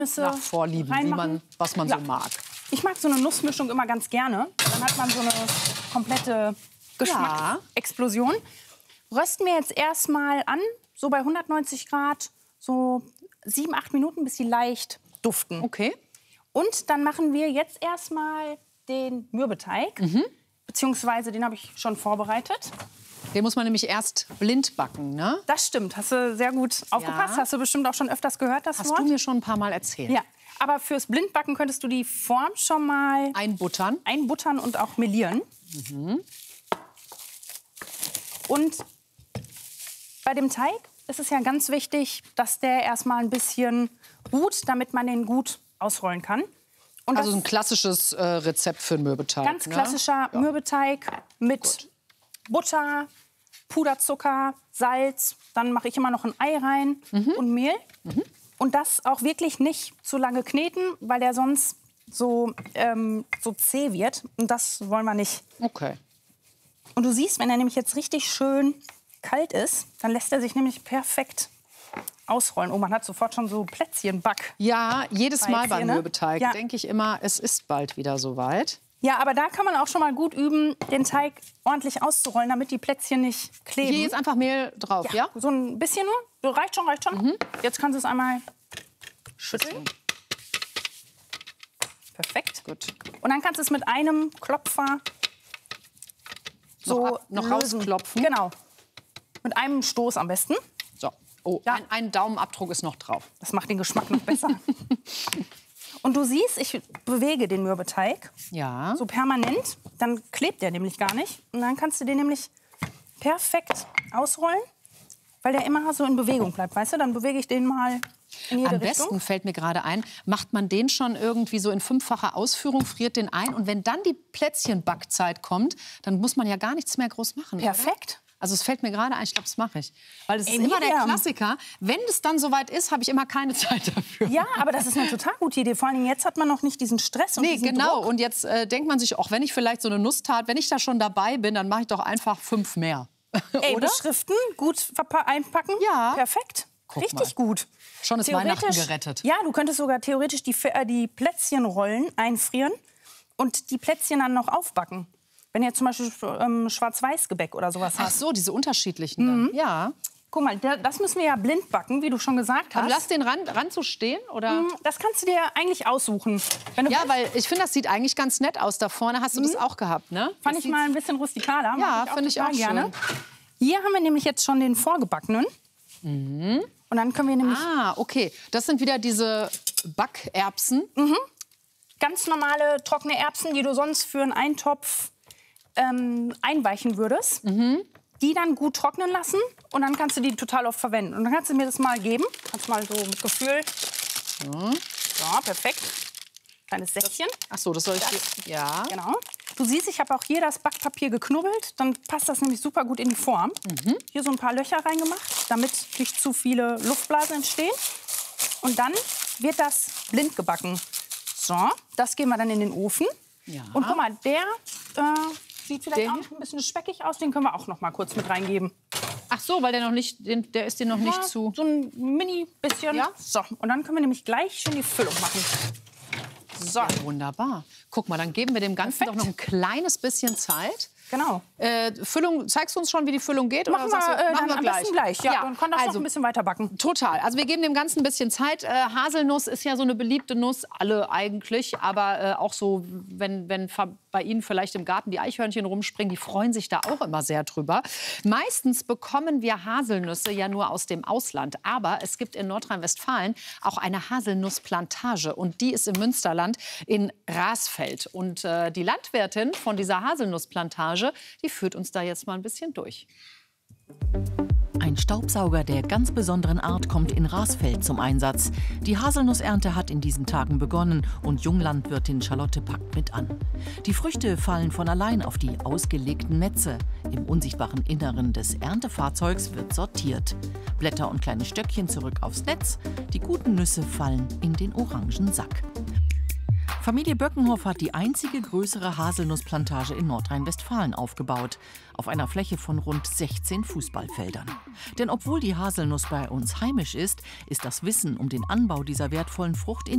nach Vorlieben, was man so mag. Ich mag so eine Nussmischung immer ganz gerne. Dann hat man so eine komplette Geschmacksexplosion. Rösten wir jetzt erstmal an, so bei 190 Grad, so 7, 8 Minuten, bis sie leicht duften. Okay. Und dann machen wir jetzt erstmal den Mürbeteig. Beziehungsweise den habe ich schon vorbereitet. Den muss man nämlich erst blind backen, ne? Das stimmt, hast du sehr gut aufgepasst. Hast du bestimmt auch schon öfters gehört, das Wort. Hast du mir schon ein paar Mal erzählt. Ja, aber fürs Blindbacken könntest du die Form schon mal einbuttern und auch melieren. Und bei dem Teig ist es ja ganz wichtig, dass der erstmal ein bisschen ruht, damit man den gut ausrollen kann. Und also ein klassisches Rezept für einen Mürbeteig. Ganz klassischer Mürbeteig mit Butter, Puderzucker, Salz. Dann mache ich immer noch ein Ei rein und Mehl. Und das auch wirklich nicht zu lange kneten, weil der sonst so zäh wird. Und das wollen wir nicht. Okay. Und du siehst, wenn er nämlich jetzt richtig schön kalt ist, dann lässt er sich nämlich perfekt ausrollen. Oh, man hat sofort schon so Plätzchenback. Ja, jedes Mal beim Mürbeteig denke ich immer, es ist bald wieder soweit. Ja, aber da kann man auch schon mal gut üben, den Teig ordentlich auszurollen, damit die Plätzchen nicht kleben. Hier ist einfach Mehl drauf, ja? So ein bisschen nur. So, reicht schon. Jetzt kannst du es einmal schütteln. Perfekt. Gut. Und dann kannst du es mit einem Klopfer so noch rausklopfen. Genau. Mit einem Stoß am besten. So. Oh, ein Daumenabdruck ist noch drauf. Das macht den Geschmack noch besser. Und du siehst, ich bewege den Mürbeteig so permanent. Dann klebt der nämlich gar nicht. Und dann kannst du den nämlich perfekt ausrollen, weil der immer so in Bewegung bleibt. Weißt du, dann bewege ich den mal in jede Richtung. Am besten fällt mir gerade ein, macht man den schon irgendwie so in 5-facher Ausführung, friert den ein. Und wenn dann die Plätzchenbackzeit kommt, dann muss man ja gar nichts mehr groß machen. Perfekt. Oder? Also es fällt mir gerade ein, ich glaube, das mache ich. Weil das ist immer der Klassiker. Wenn es dann soweit ist, habe ich immer keine Zeit dafür. Ja, aber das ist eine total gute Idee. Vor allem jetzt hat man noch nicht diesen Stress und diesen Druck. Und jetzt denkt man sich, auch wenn ich vielleicht so eine Nusstat, wenn ich da schon dabei bin, dann mache ich doch einfach 5 mehr. Ey, oder? Beschriften, gut einpacken. Ja. Perfekt. Richtig gut. Schon ist Weihnachten gerettet. Ja, du könntest sogar theoretisch die Plätzchenrollen einfrieren und die Plätzchen dann noch aufbacken. Wenn ihr zum Beispiel Schwarz-Weiß-Gebäck oder sowas habt. Ach so, diese unterschiedlichen dann. Ja. Guck mal, das müssen wir ja blind backen, wie du schon gesagt hast. Aber lass den Rand so stehen, oder? Das kannst du dir eigentlich aussuchen. Wenn du weil ich finde, das sieht eigentlich ganz nett aus da vorne. Hast du das auch gehabt, ne? Fand ich mal ein bisschen rustikaler. Ja, finde ich auch gerne. Hier haben wir nämlich jetzt schon den vorgebackenen. Und dann können wir nämlich... Ah, okay. Das sind wieder diese Backerbsen. Ganz normale trockene Erbsen, die du sonst für einen Eintopf einweichen würdest. Die dann gut trocknen lassen und dann kannst du die total oft verwenden. Und dann kannst du mir das mal geben. Kannst mal so mit Gefühl. So, perfekt. Kleines Säckchen. Ach so, das soll ich... Ja. Genau. Du siehst, ich habe auch hier das Backpapier geknubbelt. Dann passt das nämlich super gut in die Form. Hier so ein paar Löcher reingemacht, damit nicht zu viele Luftblasen entstehen. Und dann wird das blind gebacken. So, das geben wir dann in den Ofen. Ja. Und guck mal, der sieht vielleicht auch ein bisschen speckig aus. Den können wir auch noch mal kurz mit reingeben. Ach so, weil der noch nicht, der ist dir noch nicht zu... So ein mini bisschen. Ja. So, und dann können wir nämlich gleich schon die Füllung machen. So. Ja, wunderbar. Guck mal, dann geben wir dem Ganzen doch noch ein kleines bisschen Zeit. Genau. Füllung, zeigst du uns schon, wie die Füllung geht? Machen oder wir, machen wir am gleich? besten gleich. Ja, dann kann das noch ein bisschen weiter backen. Total. Also wir geben dem Ganzen ein bisschen Zeit. Haselnuss ist ja so eine beliebte Nuss, alle eigentlich. Aber auch so, wenn bei Ihnen vielleicht im Garten die Eichhörnchen rumspringen, die freuen sich da auch immer sehr drüber. Meistens bekommen wir Haselnüsse ja nur aus dem Ausland. Aber es gibt in Nordrhein-Westfalen auch eine Haselnussplantage. Und die ist im Münsterland in Rasfeld. Und die Landwirtin von dieser Haselnussplantage, die führt uns da jetzt mal ein bisschen durch. Ein Staubsauger der ganz besonderen Art kommt in Rasfeld zum Einsatz. Die Haselnussernte hat in diesen Tagen begonnen und Junglandwirtin Charlotte packt mit an. Die Früchte fallen von allein auf die ausgelegten Netze. Im unsichtbaren Inneren des Erntefahrzeugs wird sortiert. Blätter und kleine Stöckchen zurück aufs Netz. Die guten Nüsse fallen in den orangen Sack. Familie Böckenhoff hat die einzige größere Haselnussplantage in Nordrhein-Westfalen aufgebaut. Auf einer Fläche von rund 16 Fußballfeldern. Denn obwohl die Haselnuss bei uns heimisch ist, ist das Wissen um den Anbau dieser wertvollen Frucht in